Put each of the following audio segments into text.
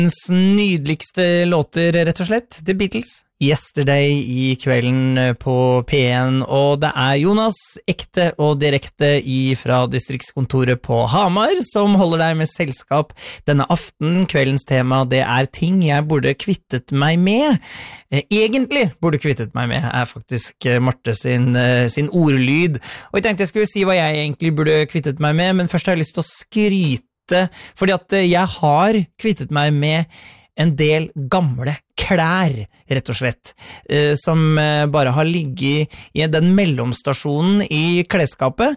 Nydeligste låter, rett og slett, The Beatles, Yesterday I kvelden på P1, og det Jonas, ekte og direkte fra distriktskontoret på Hamar, som holder deg med selskap denne aften. Kveldens tema, det ting jeg burde kvittet meg med. Egentlig burde kvittet meg med, faktisk Marte sin ordlyd, og jeg tenkte jeg skulle si hva jeg egentlig burde kvittet meg med, men først har jeg lyst til å skryte fordi at jeg har kvittet meg med en del gamle klær, rett og slett, som bare har ligget I den mellomstasjonen I klesskapet.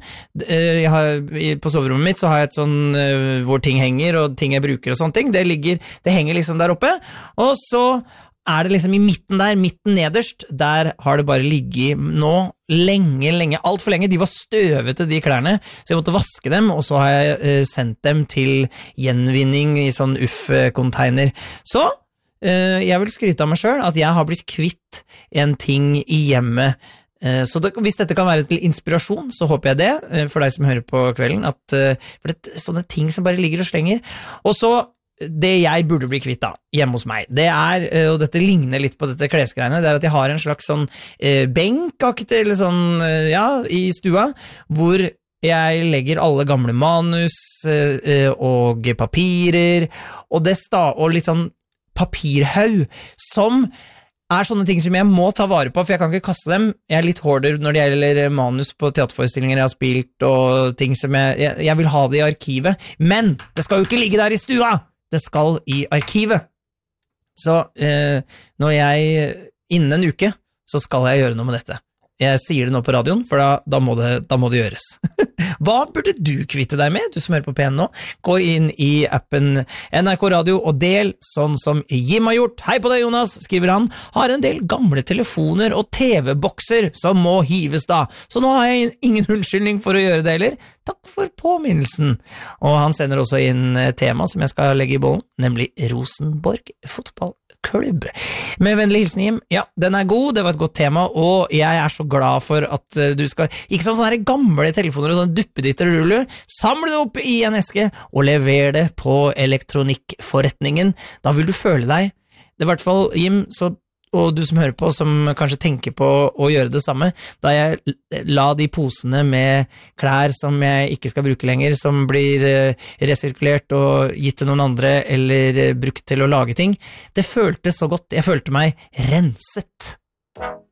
På soverommet mitt så har jeg et sånn hvor ting henger og ting jeg bruker og sånne ting. Det henger liksom der oppe, og så det liksom I midten der, midten nederst, der har det bare ligget nå lenge, alt for lenge. De var støvete, de klærne, så jeg måtte vaske dem, og så har jeg sendt dem til gjenvinning I sånn UF-container. Så jeg vil skryte av meg selv at jeg har blitt kvitt en ting I hjemmet. Så hvis dette kan være til inspirasjon, så håper jeg det, for deg som hører på kvelden, for det sånne ting som bare ligger og slenger. Og så det jeg burde bli kvitt da, hjemme hos meg, det og dette ligner litt på dette klesgreiene, det at jeg har en slags sånn benkaktig, eller sånn, I stua, hvor jeg legger alle gamle manus og papirer, og litt sånn papirhaug, som sånne ting som jeg må ta vare på, for jeg kan ikke kaste dem. Jeg litt hårdere når det gjelder manus på teaterforestillinger jeg har spilt, og ting som jeg vil ha det I arkivet, men det skal jo ikke ligge der I stua! Det skal I arkivet. Så når jeg innen en uke, så skal jeg gjøre noe med dette. Jeg sier det nå på radioen, for da må det gjøres. Hva burde du kvitte deg med, du som hører på P1 nå? Gå inn I appen NRK Radio og del sånn som Jim har gjort. Hei på deg, Jonas, skriver han. Har en del gamle telefoner og TV-bokser som må hives da. Så nå har jeg ingen unnskyldning for å gjøre det heller. Takk for påminnelsen. Og han sender også inn tema som jeg skal legge I bollen, nemlig Rosenborg fotballklubb. Med vennlig hilsen, Jim. Ja, den god, det var et godt tema, og jeg så glad for at du skal, ikke sånne gamle telefoner og sånne duppeditter rulle, samle det opp I en eske og lever det på elektronikkforretningen. Da vil du føle deg, det I hvert fall, Jim, og du som hører på, som kanskje tenker på å gjøre det samme, da jeg la de posene med klær som jeg ikke skal bruke lenger, som blir resirkulert og gitt til noen andre, eller brukt til å lage ting, det føltes så godt, jeg følte meg renset.